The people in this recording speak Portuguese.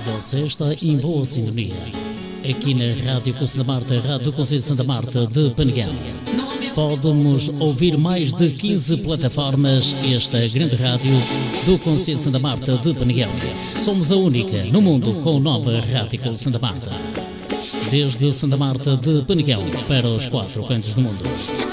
Você está em boa sintonia. Aqui na Rádio Conselho da Marta, Rádio Conselho de Santa Marta de Penegal. Pode-nos ouvir mais de 15 plataformas. Esta grande rádio do Conselho de Santa Marta de Penegal. Somos a única no mundo com o nome Rádio Conselho de Santa Marta. Desde Santa Marta de Penegal para os 4 cantos do mundo.